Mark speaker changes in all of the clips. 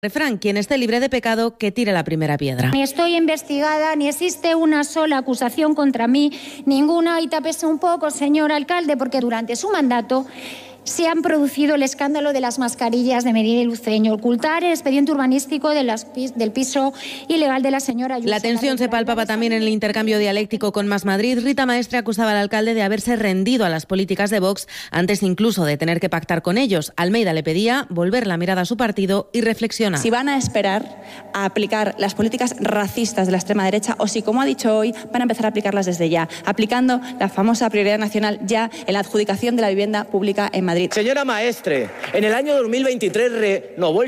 Speaker 1: Refrán: quien esté libre de pecado, que tire la primera piedra.
Speaker 2: Ni estoy investigada, ni existe una sola acusación contra mí, ninguna, y tápese un poco, señor alcalde, porque durante su mandato se han producido el escándalo de las mascarillas de Medina y Luceño, ocultar el expediente urbanístico del piso ilegal de la señora Ayuso.
Speaker 1: La tensión se palpaba también en el intercambio dialéctico con Más Madrid. Rita Maestre acusaba al alcalde de haberse rendido a las políticas de Vox antes incluso de tener que pactar con ellos. Almeida le pedía volver la mirada a su partido y reflexionar.
Speaker 3: Si van a esperar a aplicar las políticas racistas de la extrema derecha o si, como ha dicho hoy, van a empezar a aplicarlas desde ya, aplicando la famosa prioridad nacional ya en la adjudicación de la vivienda pública en Madrid.
Speaker 4: Señora Maestre, en el año 2023 renovó el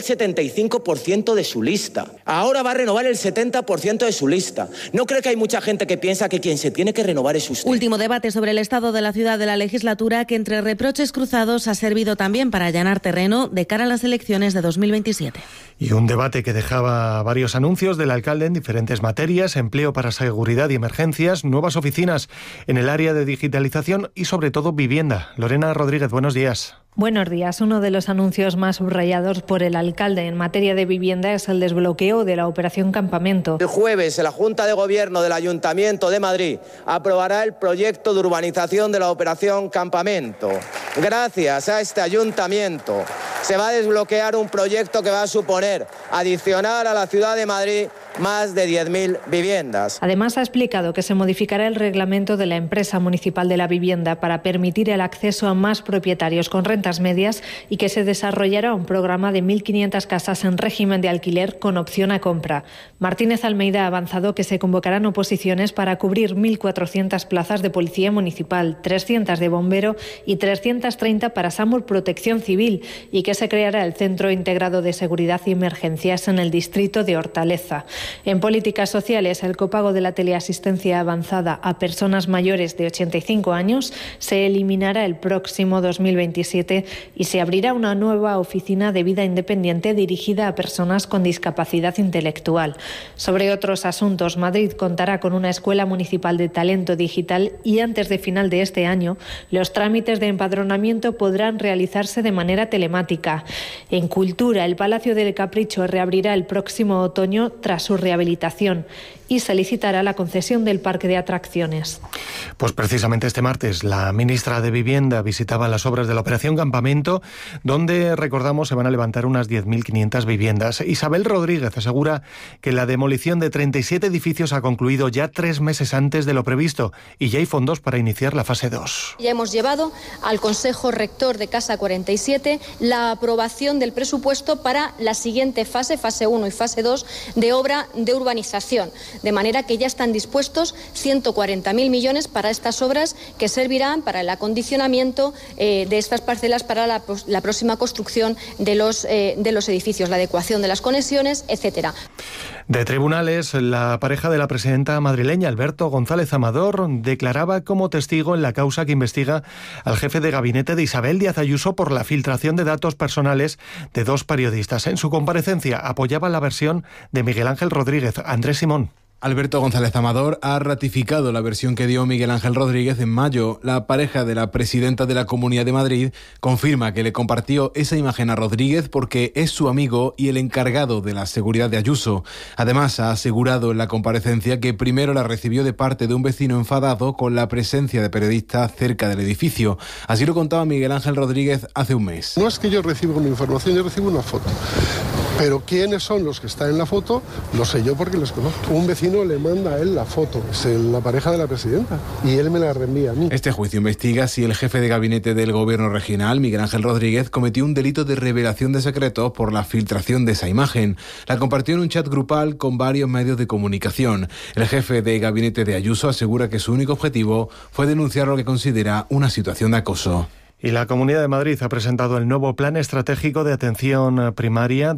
Speaker 4: 75% de su lista. Ahora va a renovar el 70% de su lista. ¿No cree que hay mucha gente que piensa que quien se tiene que renovar es usted?
Speaker 1: Último debate sobre el estado de la ciudad de la legislatura, que entre reproches cruzados ha servido también para allanar terreno de cara a las elecciones de 2027.
Speaker 5: Y un debate que dejaba varios anuncios del alcalde en diferentes materias: empleo para seguridad y emergencias, nuevas oficinas en el área de digitalización y sobre todo vivienda. Lorena Rodríguez, buenos días.
Speaker 6: Buenos días. Uno de los anuncios más subrayados por el alcalde en materia de vivienda es el desbloqueo de la Operación Campamento.
Speaker 4: El jueves, la Junta de Gobierno del Ayuntamiento de Madrid aprobará el proyecto de urbanización de la Operación Campamento. Gracias a este ayuntamiento se va a desbloquear un proyecto que va a suponer adicionar a la ciudad de Madrid más de 10.000 viviendas.
Speaker 6: Además, ha explicado que se modificará el reglamento de la empresa municipal de la vivienda para permitir el acceso a más propietarios con rentas medias y que se desarrollará un programa de 1.500 casas en régimen de alquiler con opción a compra. Martínez Almeida ha avanzado que se convocarán oposiciones para cubrir 1.400 plazas de policía municipal, 300 de bombero y 330 para SAMUR Protección Civil, y que se creará el Centro Integrado de Seguridad y Emergencias en el distrito de Hortaleza. En políticas sociales, el copago de la teleasistencia avanzada a personas mayores de 85 años se eliminará el próximo 2027 y se abrirá una nueva oficina de vida independiente dirigida a personas con discapacidad intelectual. Sobre otros asuntos, Madrid contará con una escuela municipal de talento digital y antes de final de este año, los trámites de empadronamiento podrán realizarse de manera telemática. En cultura, el Palacio del Capricho reabrirá el próximo otoño tras su rehabilitación y se licitará la concesión del parque de atracciones.
Speaker 5: Pues precisamente este martes la ministra de Vivienda visitaba las obras de la Operación Campamento, donde, recordamos, se van a levantar unas 10.500 viviendas. Isabel Rodríguez asegura que la demolición de 37 edificios ha concluido ya 3 meses antes de lo previsto y ya hay fondos para iniciar la fase 2.
Speaker 7: Ya hemos llevado al Consejo Rector de Casa 47 la aprobación del presupuesto para la siguiente fase, fase 1 y fase 2, de obra de urbanización. De manera que ya están dispuestos 140.000 millones para estas obras que servirán para el acondicionamiento de estas parcelas para la próxima construcción de los edificios, la adecuación de las conexiones, etcétera.
Speaker 5: De tribunales, la pareja de la presidenta madrileña, Alberto González Amador, declaraba como testigo en la causa que investiga al jefe de gabinete de Isabel Díaz Ayuso por la filtración de datos personales de 2 periodistas. En su comparecencia apoyaba la versión de Miguel Ángel Rodríguez. Andrés Simón.
Speaker 8: Alberto González Amador ha ratificado la versión que dio Miguel Ángel Rodríguez en mayo. La pareja de la presidenta de la Comunidad de Madrid confirma que le compartió esa imagen a Rodríguez porque es su amigo y el encargado de la seguridad de Ayuso. Además, ha asegurado en la comparecencia que primero la recibió de parte de un vecino enfadado con la presencia de periodistas cerca del edificio. Así lo contaba Miguel Ángel Rodríguez hace un mes.
Speaker 9: No es que yo reciba una información, yo recibo una foto. Pero quiénes son los que están en la foto, lo sé yo porque les conozco. Un vecino le manda a él la foto, es la pareja de la presidenta, y él me la reenvía a mí.
Speaker 8: Este juicio investiga si el jefe de gabinete del gobierno regional, Miguel Ángel Rodríguez, cometió un delito de revelación de secretos por la filtración de esa imagen. La compartió en un chat grupal con varios medios de comunicación. El jefe de gabinete de Ayuso asegura que su único objetivo fue denunciar lo que considera una situación de acoso.
Speaker 5: Y la Comunidad de Madrid ha presentado el nuevo Plan Estratégico de Atención Primaria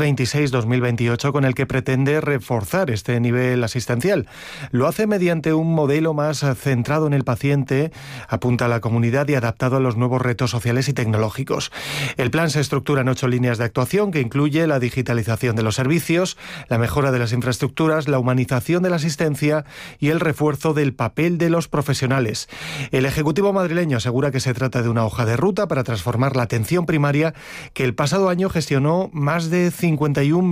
Speaker 5: 2026-2028, con el que pretende reforzar este nivel asistencial. Lo hace mediante un modelo más centrado en el paciente, apunta a la comunidad, y adaptado a los nuevos retos sociales y tecnológicos. El plan se estructura en 8 líneas de actuación, que incluye la digitalización de los servicios, la mejora de las infraestructuras, la humanización de la asistencia y el refuerzo del papel de los profesionales. El Ejecutivo madrileño asegura que se trata de una hoja hoja de ruta para transformar la atención primaria que el pasado año gestionó más de 51